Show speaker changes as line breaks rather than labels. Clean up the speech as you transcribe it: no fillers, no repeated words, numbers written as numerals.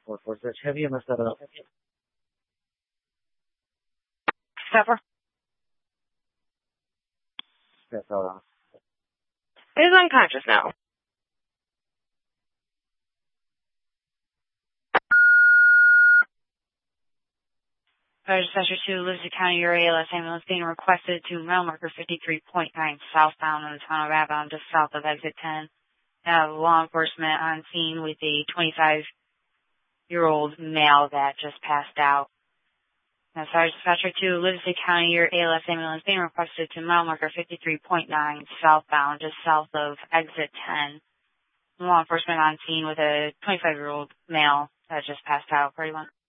4-4 search. Have you messed that up?
Pepper.
That's all.
He's unconscious now. Fire Dispatcher 2, Livingston County, your ALS ambulance being requested to mile marker 53.9 southbound in the town of Avon, just south of exit 10. Law enforcement on scene with a 25-year-old male that just passed out. Now, Fire Dispatcher 2, Livingston County, your ALS ambulance being requested to mile marker 53.9 southbound, just south of exit 10. Law enforcement on scene with a 25-year-old male that just passed out. 41.